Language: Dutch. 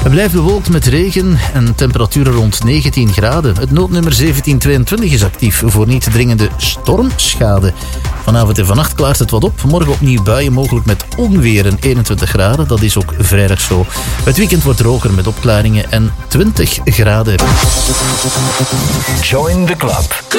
Het blijft bewolkt met regen en temperaturen rond 19 graden. Het noodnummer 1722 is actief voor niet dringende stormschade. Vanavond en vannacht klaart het wat op. Morgen opnieuw buien, mogelijk met onweer en 21 graden. Dat is ook vrijdag zo. Het weekend wordt droger met opklaringen en 20 graden. Join the club.